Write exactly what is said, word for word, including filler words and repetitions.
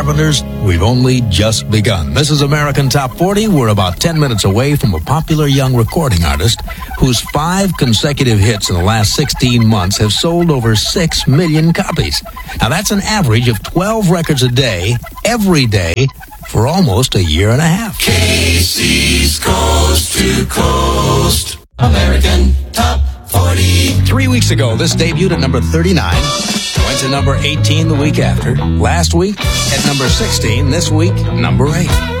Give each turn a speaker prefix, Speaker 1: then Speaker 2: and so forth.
Speaker 1: Carpenters, we've only just begun. This is American Top forty. We're about ten minutes away from a popular young recording artist whose five consecutive hits in the last sixteen months have sold over six million copies. Now, that's an average of twelve records a day, every day, for almost a year and a half.
Speaker 2: Casey's Coast to Coast. American Top forty.
Speaker 1: Three weeks ago, this debuted at number thirty-nine. Went to number eighteen the week after. Last week, at number sixteen. This week, number eight.